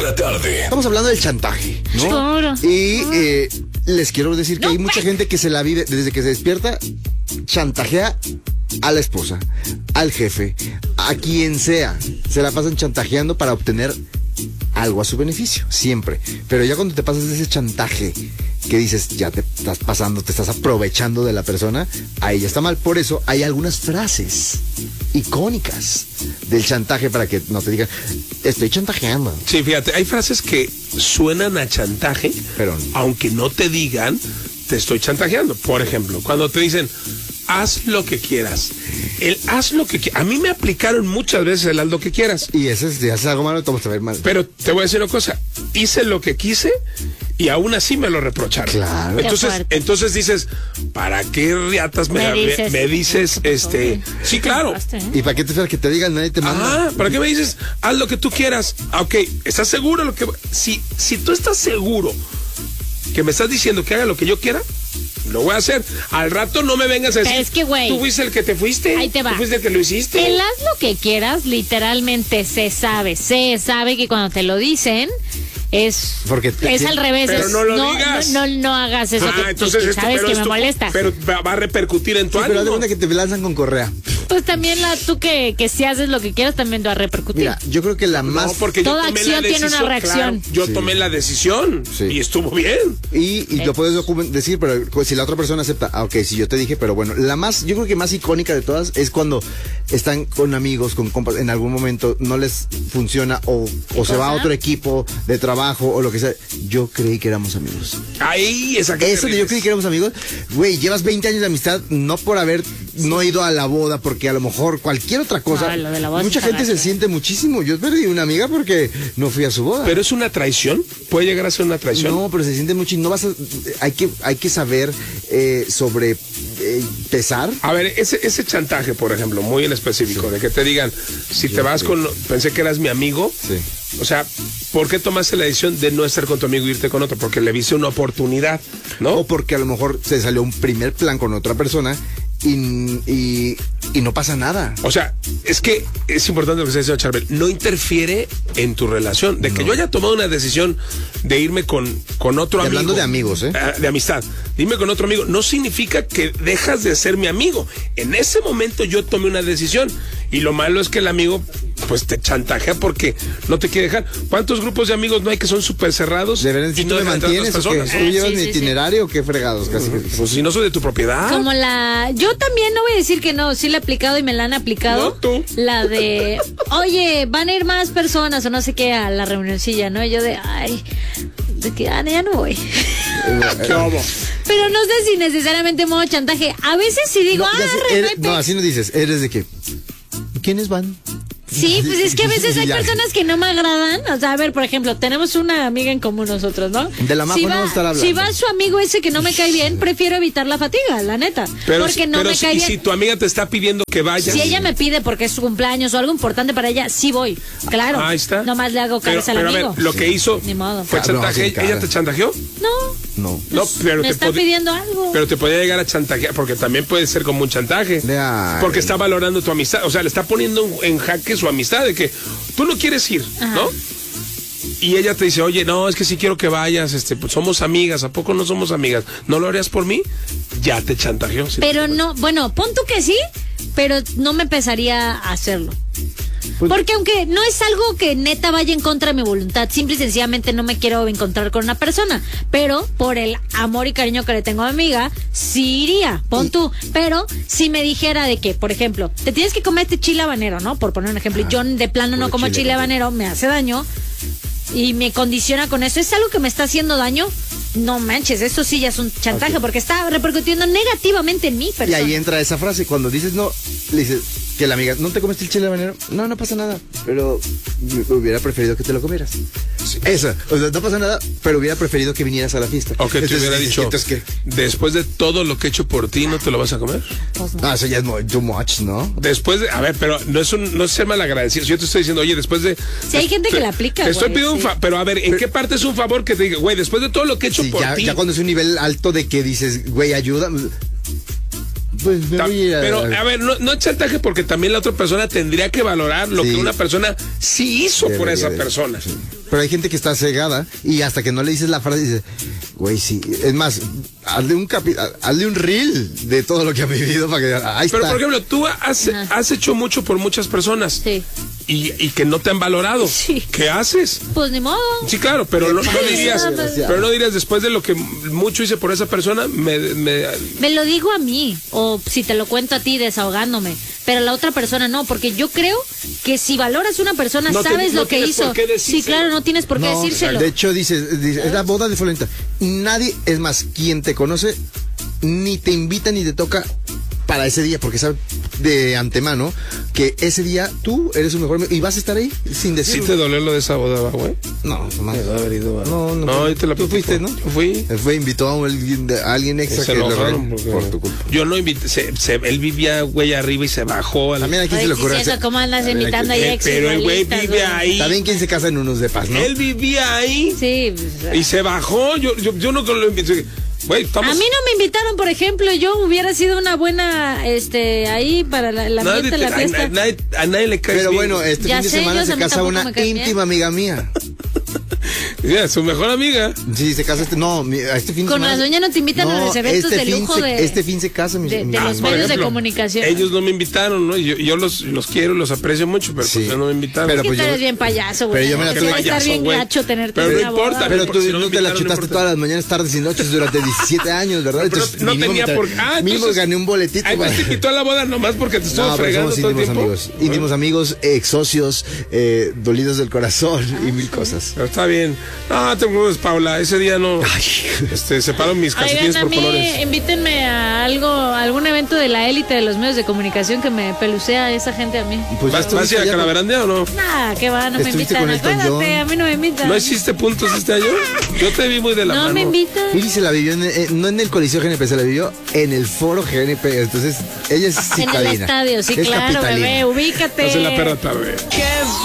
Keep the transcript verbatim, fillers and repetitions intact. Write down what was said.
la tarde. Estamos hablando del chantaje, ¿no? Claro. Y eh, les quiero decir que No, hay mucha pues. gente que se la vive desde que se despierta, chantajea a la esposa, al jefe, a quien sea. Se la pasan chantajeando para obtener algo a su beneficio, siempre. Pero ya cuando te pasas de ese chantaje que dices, ya te estás pasando, te estás aprovechando de la persona, ahí ya está mal. Por eso hay algunas frases icónicas del chantaje para que no te digan, estoy chantajeando. Sí, fíjate, hay frases que suenan a chantaje, Pero- aunque no te digan, te estoy chantajeando. Por ejemplo, cuando te dicen, haz lo que quieras. El haz lo que quieras. A mí me aplicaron muchas veces el haz lo que quieras. Y ese es, si haces algo malo, te vas a ver mal. Pero te voy a decir una cosa, hice lo que quise y aún así me lo reprocharon. Claro. Entonces, Qué fuerte. entonces dices, ¿para qué riatas me, Me me- dices, me dices, ¿qué este? pasó? Sí, claro. ¿Y para qué te esperas que te digan? Nadie te manda. Ah, ¿para qué me dices? Haz lo que tú quieras. Ah, ok, ¿estás seguro de lo que... Si, si tú estás seguro que me estás diciendo que haga lo que yo quiera, lo voy a hacer. Al rato no me vengas a decir, Pero es que, güey, tú fuiste el que te fuiste. ahí te va. Tú fuiste el que lo hiciste. El haz lo que quieras, literalmente se sabe, se sabe que cuando te lo dicen es Porque te- es al revés. Pero es, no lo digas. No, no, no hagas eso Ah, que, entonces que esto, sabes pero que me esto- molesta. Pero va, va a repercutir en tu Sí, pero haz de ánimo. cuenta que te lanzan con correa. Pues también la, tú que, que si haces lo que quieras también te va a repercutir. Mira, yo creo que la No, más... porque yo Toda tomé acción la tiene una decisión, reacción. claro, yo Sí. tomé la decisión Sí. y estuvo bien. Y, y lo puedes document- decir, pero pues, si la otra persona acepta, ah, ok, si yo te dije, pero bueno, la más, yo creo que más icónica de todas es cuando están con amigos, con compas, en algún momento no les funciona o, o se va a cosa? otro equipo de trabajo o lo que sea. Yo creí que éramos amigos. Ahí, esa que Eso te de yo ríes. creí que éramos amigos, güey, llevas veinte años de amistad, no por haber no ido a la boda, porque a lo mejor cualquier otra cosa. No, lo de la boda mucha sí está gente se gacho. siente muchísimo. Yo perdí una amiga porque no fui a su boda. Pero es una traición. Puede llegar a ser una traición. No, pero se siente mucho y no vas a, hay que, hay que saber eh, sobre eh, pesar. A ver, ese, ese chantaje, por ejemplo, muy en específico, de que te digan, si te vas con, pensé que eras mi amigo, Sí. o sea, ¿por qué tomaste la decisión de no estar con tu amigo e irte con otro? Porque le viste una oportunidad, ¿no? O porque a lo mejor se salió un primer plan con otra persona y, y, y no pasa nada. O sea, es que es importante lo que está diciendo Charbel, no interfiere en tu relación. De que No. yo haya tomado una decisión de irme con, con otro Y amigo. hablando de amigos, ¿eh? Ah, De amistad. Dime con otro amigo. No significa que dejas de ser mi amigo. En ese momento yo tomé una decisión. Y lo malo es que el amigo, pues te chantajea porque no te quiere dejar. ¿Cuántos grupos de amigos no hay que son súper cerrados? De ver si y tú no me dejan entrar a mantienes otras o que personas? tú Ah, llevas sí, mi sí, sí. itinerario o qué fregados casi. Pues si no soy de tu propiedad. Como la... Yo también no voy a decir que no, sí la he aplicado y me la han aplicado. No, tú. La de, oye, van a ir más personas o no sé qué a la reunioncilla, ¿no? Y yo de, ay, de que, ah, no, ya no voy. ¿Cómo? Pero no sé si necesariamente modo chantaje. A veces sí digo, No, ah, ya sé, re, eres- vete. no, así no dices, eres de que, ¿quiénes van? Sí, pues es que a veces hay Ya. personas que no me agradan. O sea, a ver, por ejemplo, tenemos una amiga en común nosotros, ¿no? De la Majo no vamos a estar hablando. Si va su amigo ese que no me cae bien, prefiero evitar la fatiga, la neta. Pero, porque no pero me si, cae y bien. si tu amiga te está pidiendo que vayas. Si ella me pide porque es su cumpleaños o algo importante para ella, sí voy. Claro. Ahí está. Nomás le hago Pero, caras al pero a amigo. ver, lo que hizo Ni modo. fue Cabrón, chantaje. sin cara. ¿Ella te chantajeó? No. No. No, pero me te está podi- pidiendo algo. Pero te podía llegar a chantajear, porque también puede ser como un chantaje. Ay. Porque está valorando tu amistad. O sea, le está poniendo en jaque su amistad de que tú no quieres ir, Ajá. ¿no? Y ella te dice, oye, no, es que sí quiero que vayas, este, pues somos amigas, ¿a poco no somos amigas? ¿No lo harías por mí? Ya te chantajeó. ¿sí? Pero no, bueno, pon tú que sí, pero no me pesaría hacerlo. Pues- Porque aunque no es algo que neta vaya en contra de mi voluntad, simple y sencillamente no me quiero encontrar con una persona, pero por el amor y cariño que le tengo a mi amiga, sí iría, pon tú. Pero si me dijera de que, por ejemplo, te tienes que comer este chile habanero, ¿no? Por poner un ejemplo, y yo de plano no puro como chile, chile habanero, me hace daño y me condiciona con eso, ¿es algo que me está haciendo daño? No manches, eso sí ya es un chantaje, Ok. porque está repercutiendo negativamente en mi Y persona. ahí entra esa frase, cuando dices no, le dices que la amiga, ¿no te comiste el chile habanero? No, no pasa nada, pero me hubiera preferido que te lo comieras. Esa, o sea, no pasa nada, pero hubiera preferido que vinieras a la fiesta. O que te Entonces, hubiera dices, dicho, entonces, ¿qué? después de todo lo que he hecho por ti, ¿no te lo vas a comer? Pues no. Ah, eso ya es muy, too much, ¿no? Después de, a ver, pero no es un, no es ser malagradecido. Si yo te estoy diciendo, oye, después de. Sí, hay gente que te- la aplica, Te estoy güey, pidiendo un sí. fa, pero a ver, ¿en qué parte es un favor que te diga, güey, después de todo lo que he hecho Sí, por ya, ti? ya cuando es un nivel alto de que dices, güey, ayuda, pues me Ta- voy a ir a- Pero, a ver, no, no es chantaje porque también la otra persona tendría que valorar lo Sí. que una persona sí hizo por Debería esa de- persona. sí. Pero hay gente que está cegada y hasta que no le dices la frase dice, güey, sí. Es más, hazle un capi hazle un reel de todo lo que ha vivido para que ahí Pero está. por ejemplo, tú has, has hecho mucho por muchas personas. Sí. Y, y que no te han valorado. Sí. ¿Qué haces? Pues ni modo. Sí, claro, pero no, no dirías, pero no dirías después de lo que mucho hice por esa persona, me, me... Me lo digo a mí, o si te lo cuento a ti desahogándome, pero a la otra persona no, porque yo creo que si valoras a una persona, No te- sabes no lo que tienes hizo. por qué Sí, decírselo. claro, no tienes por qué No, decírselo. de hecho, dice, dice, es la boda de fulanita. Nadie, es más, quien te conoce, ni te invita ni te toca para ese día, porque sabe de antemano que ese día tú eres su mejor amigo y vas a estar ahí sin ¿Sí decirlo. te dolió lo de esa boda, güey? No, nomás. Me debe haber ido, ¿verdad? No, no. No, yo te la Tú platico. fuiste, ¿no? Yo fui. Él fue, invitó a alguien, a alguien extra Se que lo enojaron re- porque- por tu culpa. Yo no invité, se, se- él vivía, güey, arriba y se bajó. al- También aquí Ay, se le sí, ocurre sí, eso, hacer- ¿cómo andas también invitando aquí- ahí Eh, ex pero el güey igualistas, vive güey? ahí. También quien se casa en unos de paz, ¿no? Él vivía ahí Sí. pues, y se bajó. Yo, yo, yo no lo invité. Güey, estamos... A mí no me invitaron, por ejemplo, yo hubiera sido una buena, este, ahí para la, la Nadie fiesta, te- la a, fiesta. a nadie, a nadie le caes Pero bien. bueno, este Ya fin de sé, semana yo se a mí casa tampoco una me cae bien. íntima amiga mía. Mira, su mejor amiga. Sí, se casa este, no, mi- este fin de Con semana. razón ya no te invitan a los eventos este de fin lujo se- de- Este fin se casa mi, de- mi- de ah, los por medios de ejemplo. comunicación. Ellos no me invitaron, ¿no? Y yo, yo los, los quiero, los aprecio mucho, pero Sí. pues no me invitaron. Pero Es que pues tú yo- eres bien payaso, güey. pero yo me la Debe tuve que- estar bien payaso, güey. gacho tenerte Pero en no una importa, boda. Pero tú Si no me no te la invitaron, no chutaste importa. todas las mañanas, tardes y noches durante diecisiete años, ¿verdad? Pero Entonces, no mínimo tenía me tra- por- ah, mínimo entonces- gané un boletito. Ay, pues para- te quitó a la boda nomás porque te estuvo No, pero fregando somos todo el íntimos tiempo. amigos. Íntimos amigos, ex socios, eh, dolidos del corazón y mil cosas. Pero está bien. No, te preocupes, Paula. Ese día no. Este, separo mis calcetines Oigan, a por mí, colores. invítenme a algo, a algún evento de la élite de los medios de comunicación que me pelucea esa gente a mí. Pues ya ¿Vas, vas a ir estuviste a allá con- Calaverandea o no? Nah, que va, no me ¿Estuviste invitan. con Elton Acuérdate, John? a mí no me invitan. ¿No hiciste puntos este año? Yo te vi muy de la No mano. me invitan. Lili se la vivió, en, eh, no en el Coliseo G N P, se la vivió en el Foro G N P. Entonces, ella es En el citadina. estadio, sí, Es claro, capitalina. bebé, ubícate. Hace la perra tarde.